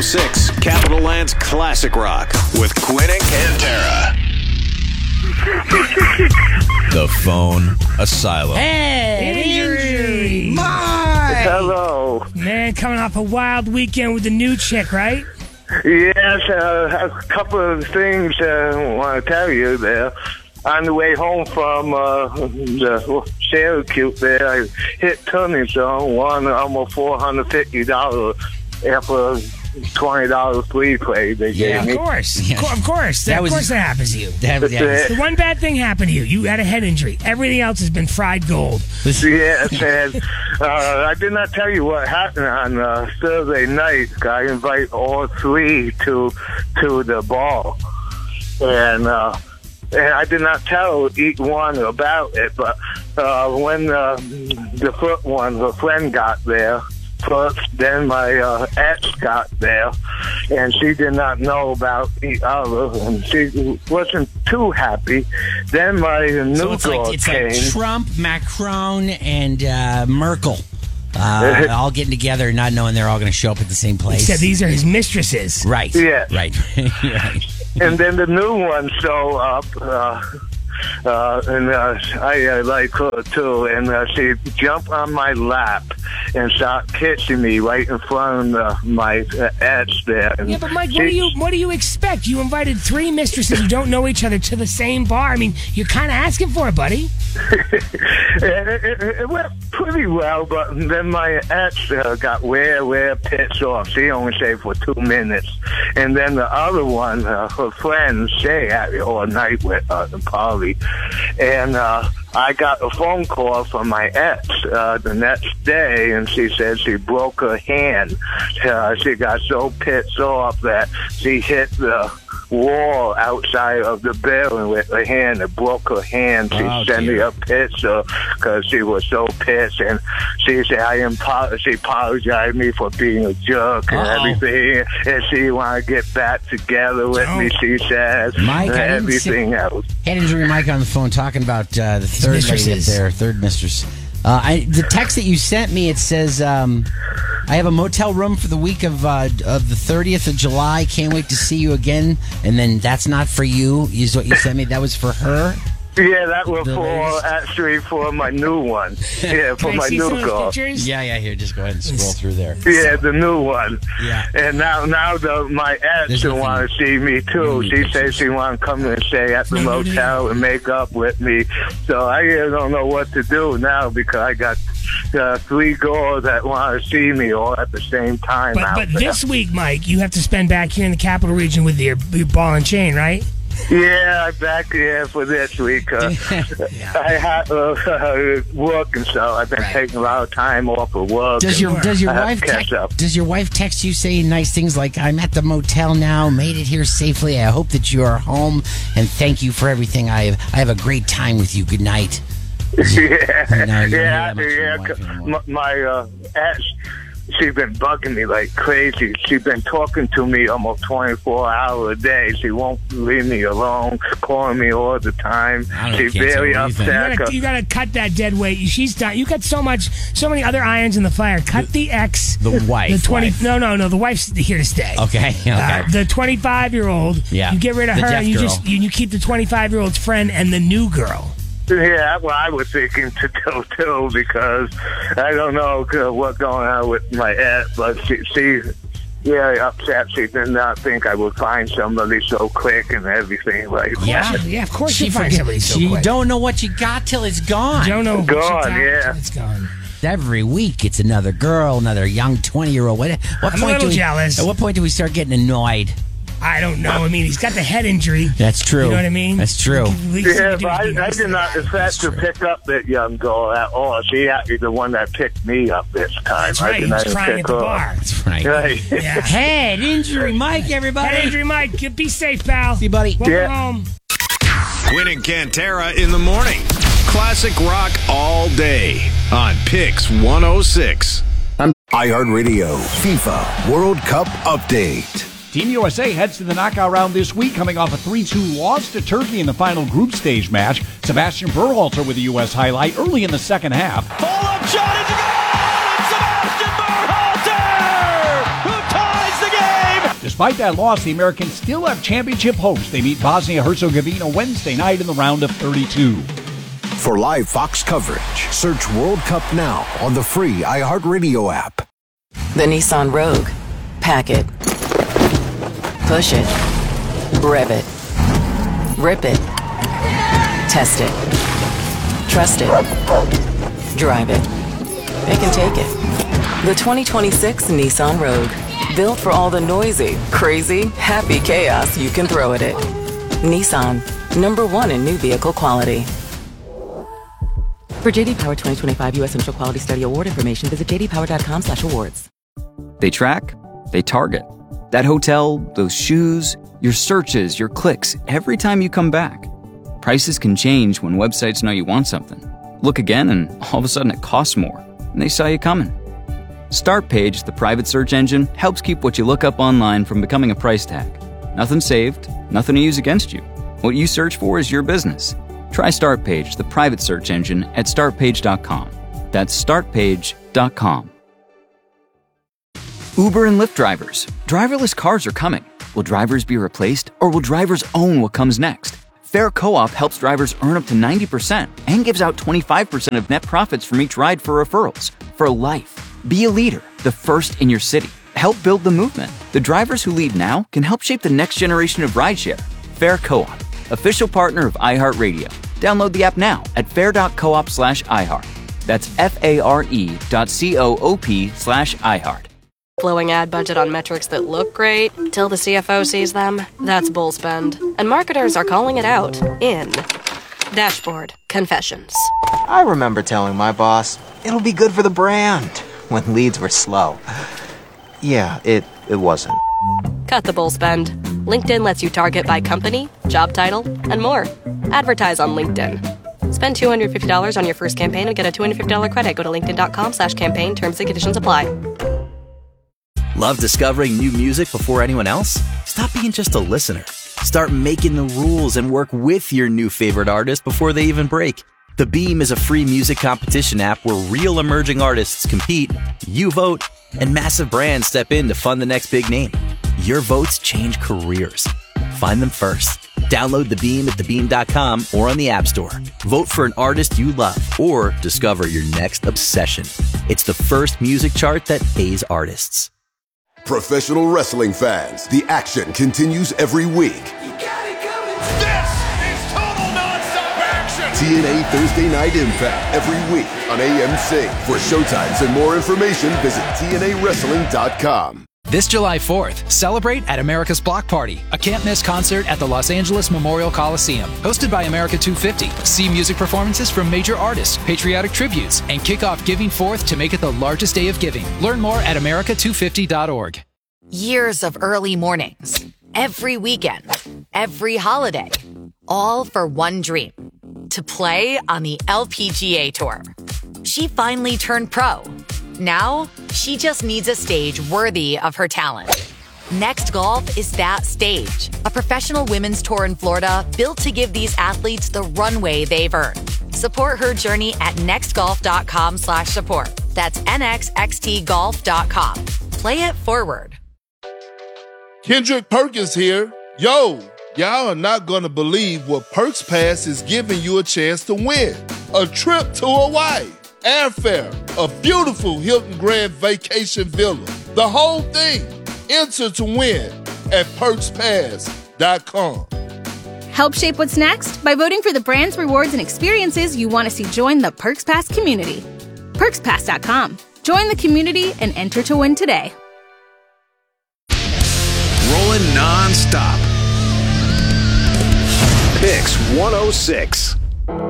106, Capital Land's Classic Rock with Quinn and Cantera. The Phone Asylum. Hey, Injury. Mike. Hello. Man, coming off a wild weekend with the new chick, right? Yes, a couple of things I want to tell you there. On the way home from the Syracuse there, I hit turning zone, won almost $450 after $20 free play they gave me. Of course. Of course that happens to you. The one bad thing happened to you. You had a head injury. Everything else has been fried gold. Yes, and I did not tell you what happened on Thursday night. I invite all three to the ball. And I did not tell each one about it, but when the first one, the friend got there first, then my ex got there, and she did not know about each other, and she wasn't too happy. Then my new girl came. Like Trump, Macron, and Merkel all getting together and not knowing they're all going to show up at the same place. Except these are his mistresses. Right. Yeah. Right. Right. And then the new one showed up, and I like her too. And she jumped on my lap and started kissing me right in front of my ex there. And yeah, but Mike, what do you expect? You invited three mistresses who don't know each other to the same bar. I mean, you're kind of asking for it, buddy. It went pretty well, but then my ex got way pissed off. She only stayed for 2 minutes. And then the other one, her friend, stayed at it all night with the party. And I got a phone call from my ex the next day, and she said she broke her hand. She got so pissed off that she hit the wall outside of the building with her hand. It broke her hand. She sent me a picture because she was so pissed, and she said she apologized me for being a jerk and everything, and she want to get back together with me, she says, Mike, and everything else. Head injury Mike on the phone talking about the third lady up there, third mistress. The text that you sent me, it says, I have a motel room for the week of the 30th of July. Can't wait to see you again. And then that's not for you, is what you sent me. That was for her? Yeah, that was for my new one. Yeah, for my new girl. Yeah, here, just go ahead and scroll through there. Yeah, the new one. Yeah. And now my ex want to see me too. She says she want to come and stay at the motel and make up with me. So I don't know what to do now because I got three girls that want to see me all at the same time. But this week, Mike, you have to spend back here in the capital region with your ball and chain, right? Yeah, I'm back here for this week. I had work and so I've been taking a lot of time off of work. Does your wife text you saying nice things like, I'm at the motel now, made it here safely, I hope that you are home, and thank you for everything, I have a great time with you, good night? My ex, she's been bugging me like crazy. She's been talking to me almost 24 hours a day. She won't leave me alone, calling me all the time. She's very upset. You gotta cut that dead weight. She's done. You got so many other irons in the fire. Cut the ex. The wife. No. The wife's here to stay. Okay. The 25-year-old. Yeah. You get rid of her, and you keep the 25-year-old's friend and the new girl. Yeah, well, I was thinking to do too because I don't know what's going on with my ex, but she very upset. She did not think I would find somebody so quick and everything like that. Yeah, of course you find somebody so quick. You don't know what you got till it's gone. You don't know gone, yeah. It's gone. Every week, it's another girl, another young 20-year-old. I'm a little jealous. At what point do we start getting annoyed? I don't know. I mean, he's got the head injury. That's true. You know what I mean? That's true. Yeah, but I did not expect to pick up that young girl at all. She actually the one that picked me up this time. That's right. He was crying at the bar. That's right. Yeah. Head injury, Mike, everybody. Head injury, Mike. Be safe, pal. See you, buddy. Welcome home. Quinn and Cantera in the morning. Classic rock all day on Pix 106. iHeartRadio FIFA World Cup Update. Team USA heads to the knockout round this week, coming off a 3-2 loss to Turkey in the final group stage match. Sebastian Berhalter with the U.S. highlight early in the second half. Pull-up shot is a goal! And Sebastian Berhalter, who ties the game Despite that loss, the Americans still have championship hopes. They meet Bosnia-Herzegovina Wednesday night in the round of 32. For live Fox coverage, search World Cup now on the free iHeartRadio app. The Nissan Rogue. Pack it. Push it. Rev it. Rip it. Test it. Trust it. Drive it. It can take it. The 2026 Nissan Rogue. Built for all the noisy, crazy, happy chaos you can throw at it. Nissan. #1 in new vehicle quality. For JD Power 2025 U.S. Central Quality Study Award information, visit jdpower.com/awards. They track, they target. That hotel, those shoes, your searches, your clicks, every time you come back. Prices can change when websites know you want something. Look again and all of a sudden it costs more, and they saw you coming. Startpage, the private search engine, helps keep what you look up online from becoming a price tag. Nothing saved, nothing to use against you. What you search for is your business. Try Startpage, the private search engine, at startpage.com. That's startpage.com. Uber and Lyft drivers. Driverless cars are coming. Will drivers be replaced, or will drivers own what comes next? Fair Co-op helps drivers earn up to 90% and gives out 25% of net profits from each ride for referrals. For life. Be a leader, the first in your city. Help build the movement. The drivers who lead now can help shape the next generation of rideshare. Fair Co-op. Official partner of iHeartRadio. Download the app now at fair.coop/iHeart. That's FARE.coop/iHeart. Blowing ad budget on metrics that look great till the CFO sees them. That's bull spend. And marketers are calling it out in Dashboard Confessions. I remember telling my boss, it'll be good for the brand, when leads were slow. Yeah, it wasn't. Cut the bull spend. LinkedIn lets you target by company, job title, and more. Advertise on LinkedIn. Spend $250 on your first campaign and get a $250 credit. Go to linkedin.com/campaign. Terms and conditions apply. Love discovering new music before anyone else? Stop being just a listener. Start making the rules and work with your new favorite artist before they even break. The Beam is a free music competition app where real emerging artists compete, you vote, and massive brands step in to fund the next big name. Your votes change careers. Find them first. Download The Beam at thebeam.com or on the App Store. Vote for an artist you love or discover your next obsession. It's the first music chart that pays artists. Professional wrestling fans, the action continues every week. This is total nonstop action! TNA Thursday Night Impact every week on AMC. For showtimes and more information, visit TNAWrestling.com. This July 4th, celebrate at America's Block Party, a can't-miss concert at the Los Angeles Memorial Coliseum. Hosted by America 250. See music performances from major artists, patriotic tributes, and kick off Giving Forth to make it the largest day of giving. Learn more at america250.org. Years of early mornings, every weekend, every holiday, all for one dream, to play on the LPGA Tour. She finally turned pro. Now, she just needs a stage worthy of her talent. Next Golf is that stage. A professional women's tour in Florida built to give these athletes the runway they've earned. Support her journey at nextgolf.com/support. That's nxxtgolf.com. Play it forward. Kendrick Perkins here. Yo, y'all are not going to believe what Perks Pass is giving you a chance to win. A trip to Hawaii. Airfare, a beautiful Hilton Grand Vacation Villa. The whole thing. Enter to win at PerksPass.com. Help shape what's next by voting for the brands, rewards, and experiences you want to see join the Perks Pass community. PerksPass.com. Join the community and enter to win today. Rolling non-stop. Picks 106.